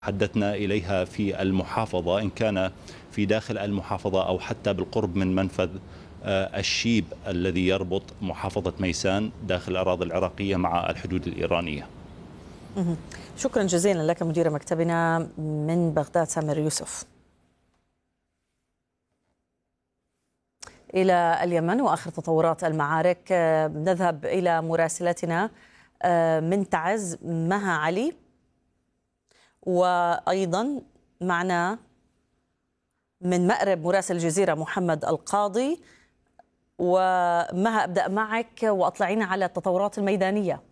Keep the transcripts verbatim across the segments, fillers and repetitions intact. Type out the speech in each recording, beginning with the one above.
حدثنا إليها في المحافظة، إن كان في داخل المحافظة أو حتى بالقرب من منفذ الشيب الذي يربط محافظة ميسان داخل الأراضي العراقية مع الحدود الإيرانية. شكرا جزيلا لك مدير مكتبنا من بغداد سامر يوسف. إلى اليمن وآخر تطورات المعارك نذهب إلى مراسلتنا من تعز مها علي، وأيضا معنا من مأرب مراسل الجزيرة محمد القاضي. ومها أبدأ معك وأطلعينا على التطورات الميدانية.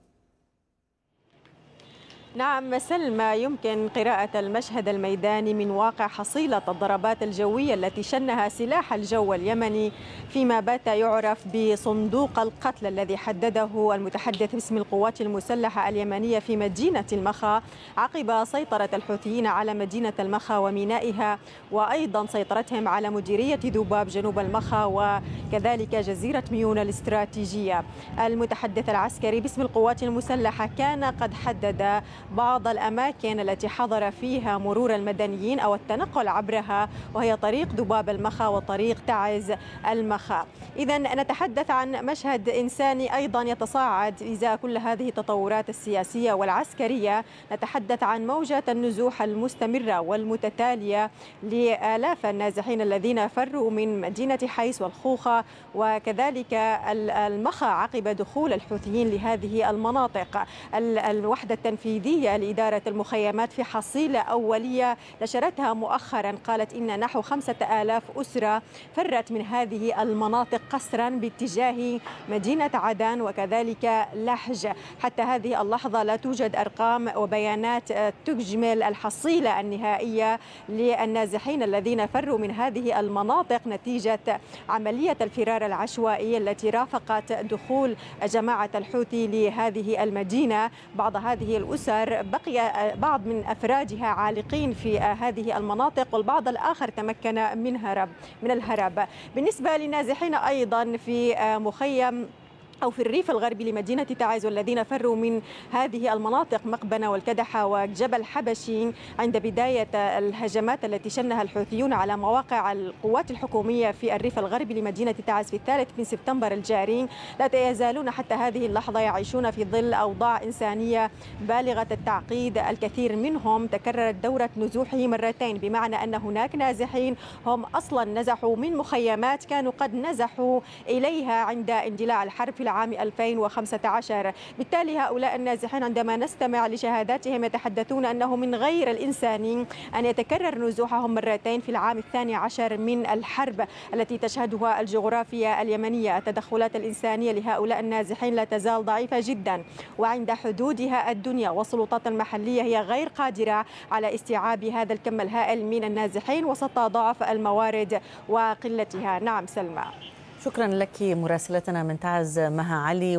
نعم سلمى، يمكن قراءة المشهد الميداني من واقع حصيلة الضربات الجوية التي شنها سلاح الجو اليمني فيما بات يعرف بصندوق القتل الذي حدده المتحدث باسم القوات المسلحة اليمنية في مدينة المخا عقب سيطرة الحوثيين على مدينة المخا ومينائها، وأيضا سيطرتهم على مديرية ذباب جنوب المخا وكذلك جزيرة ميون الاستراتيجية. المتحدث العسكري باسم القوات المسلحة كان قد حدد بعض الأماكن التي حظر فيها مرور المدنيين أو التنقل عبرها، وهي طريق ذباب المخا وطريق تعز المخا. إذا نتحدث عن مشهد إنساني أيضا يتصاعد إزاء كل هذه التطورات السياسية والعسكرية. نتحدث عن موجة النزوح المستمرة والمتتالية لآلاف النازحين الذين فروا من مدينة حيس والخوخة وكذلك المخا عقب دخول الحوثيين لهذه المناطق. الوحدة التنفيذية لإدارة المخيمات في حصيلة أولية نشرتها مؤخرا قالت إن نحو خمسة آلاف أسرة فرت من هذه المناطق قسرا باتجاه مدينة عدن وكذلك لحج. حتى هذه اللحظة لا توجد أرقام وبيانات تجمل الحصيلة النهائية للنازحين الذين فروا من هذه المناطق نتيجة عملية الفرار العشوائي التي رافقت دخول جماعة الحوثي لهذه المدينة. بعض هذه الأسر بقي بعض من أفرادها عالقين في هذه المناطق والبعض الآخر تمكن من هرب من الهرب. بالنسبة للنازحين أيضا في مخيم أو في الريف الغربي لمدينة تعز والذين فروا من هذه المناطق مقبنة والكدحة وجبل حبشي عند بداية الهجمات التي شنها الحوثيون على مواقع القوات الحكومية في الريف الغربي لمدينة تعز في الثالث من سبتمبر الجاري، لا يزالون حتى هذه اللحظة يعيشون في ظل أوضاع إنسانية بالغة التعقيد. الكثير منهم تكررت دورة نزوحه مرتين، بمعنى أن هناك نازحين هم أصلا نزحوا من مخيمات كانوا قد نزحوا إليها عند اندلاع الحرب في العام ألفين وخمسة عشر. بالتالي هؤلاء النازحين عندما نستمع لشهاداتهم يتحدثون أنه من غير الإنساني أن يتكرر نزوحهم مرتين في العام الثاني عشر من الحرب التي تشهدها الجغرافيا اليمنية. التدخلات الإنسانية لهؤلاء النازحين لا تزال ضعيفة جدا، وعند حدودها الدنيا والسلطات المحلية هي غير قادرة على استيعاب هذا الكم الهائل من النازحين وسط ضعف الموارد وقلتها. نعم سلمى. شكرا لك مراسلتنا من تعز مها علي.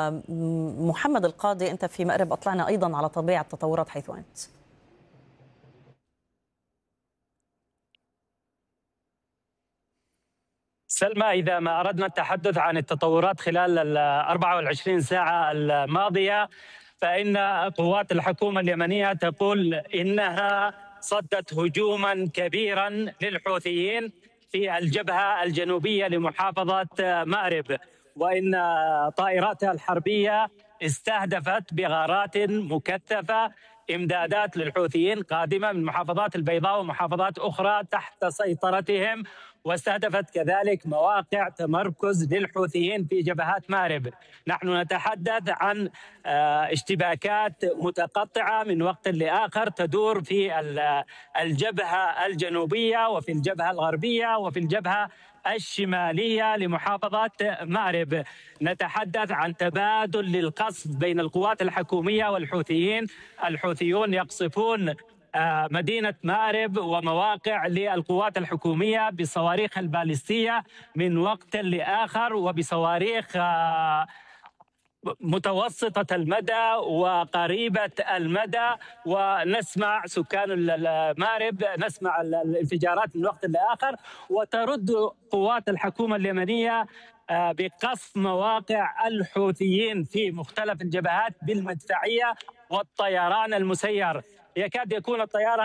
ومحمد القاضي، أنت في مأرب، أطلعنا أيضا على طبيعة التطورات حيث أنت. سلمى، إذا ما أردنا التحدث عن التطورات خلال ال أربع وعشرين ساعة الماضية، فإن قوات الحكومة اليمنية تقول إنها صدت هجوما كبيرا للحوثيين في الجبهة الجنوبية لمحافظة مأرب، وإن طائراتها الحربية استهدفت بغارات مكثفة إمدادات للحوثيين قادمة من محافظات البيضاء ومحافظات أخرى تحت سيطرتهم، واستهدفت كذلك مواقع تمركز للحوثيين في جبهات مأرب. نحن نتحدث عن اشتباكات متقطعة من وقت لآخر تدور في الجبهة الجنوبية وفي الجبهة الغربية وفي الجبهة الشمالية لمحافظة مأرب. نتحدث عن تبادل للقصف بين القوات الحكومية والحوثيين. الحوثيون يقصفون مدينة مأرب ومواقع للقوات الحكومية بصواريخ البالستية من وقت لآخر وبصواريخ متوسطة المدى وقريبة المدى، ونسمع سكان مأرب نسمع الانفجارات من وقت لآخر. وترد قوات الحكومة اليمنية بقصف مواقع الحوثيين في مختلف الجبهات بالمدفعية والطيران المسير. يكاد يكون الطيران